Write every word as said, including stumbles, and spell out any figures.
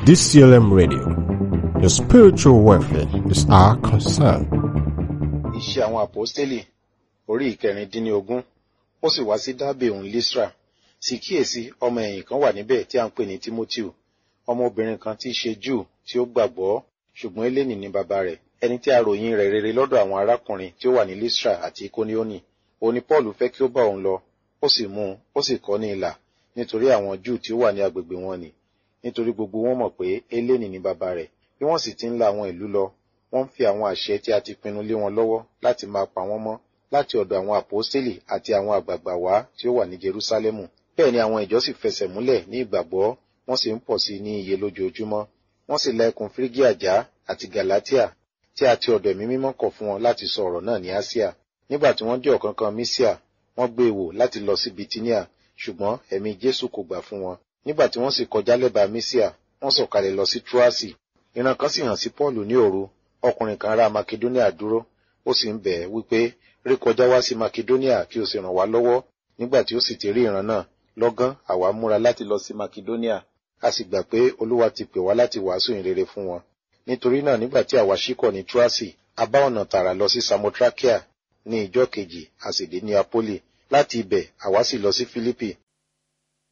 D C L M Radio. Your spiritual welfare is our concern. Iṣẹ́ àwọn àpọ́stélì orí ìkẹrìndínlógún. Ó sì wá sí Dábè òun Lístra. Sì kíyèsí ọmọ ẹ̀yìn kan wà níbẹ̀ tí a ń pè ní Tímótíù, ọmọbìnrin kan tí í ṣe Júù tí ó gbàgbọ́, ṣùgbọ́n Hélénì ni bàbá rẹ̀, ẹni tí a ròyìn rẹ̀ rere lọ́dọ̀ àwọn arákùnrin tí ó wà ní Lístra àti Ikonioni. Òun ni Pọ́ọ̀lù fẹ́ kí ó bá òun lọ, ó sì mú un, ó sì kọ́ ní ilà, nítorí àwọn Júù tí ó wà ní agbègbè wọn ni. Nítorí gbogbo wọn mọ̀ pé Hélénì ni bàbá rẹ̀. Bí wọ́n sì ti ń la àwọn ìlú lọ, wọ́n ń fi àwọn àṣẹ tí a ti pinnu lé wọn lọ́wọ́ láti máa pa wọ́n mọ́ láti ọ̀dọ̀ àwọn àpọ́stélì àti àwọn àgbààgbà wá tí ó wà ní Jerúsálẹ́mù. Bẹ́ẹ̀ ni àwọn ìjọ sì fẹsẹ̀ múlẹ̀ ní ìgbàgbọ́, wọ́n sì ń pọ̀ sí ní iye lójoojúmọ́. Wọ́n sì la ẹkùn Fírígíà já àti Gàlátíà, tí a ti ọ̀dọ̀ ẹ̀mí mímọ́ kọ̀ fún wọn láti sọ ọ̀rọ̀ náà ní Áṣíà. Nígbà tí wọ́n dé ọ̀kánkán Mísíà, wọ́n gbé e wò láti lọ sí Bítíníà, ṣùgbọ́n ẹ̀mí Jésù kò gbà fún wọn. Nígbà tí wọ́n sì kọjá lẹ́bàá Mísíà, wọ́n sọ̀kalẹ̀ lọ sí Túrásì. Ìran kan sì hàn sí Pọ́ọ̀lù ní òru. Ọkùnrin kan ará Makedóníà dúró, ó sì ń bẹ̀ ẹ́ wípé, rí kọjá wá sí Makedóníà kí o sì ràn wá lọ́wọ́. Nígbà tí ó sì ti rí ìran náà, lọ́gán àwa múra láti lọ sí Makedóníà. A sì gbà pé Olúwa ti pè wá láti wàásù ìrere fún wọn. Nítorí náà nígbà tí àwa ṣíkọ̀ ní Túrásì, a bá ọ̀nà tààrà lọ sí Samotrakia ní ìjọ́ kejì, a sì dé ní Apólì. Láti ibẹ̀ àwa sì lọ sí Fílípì,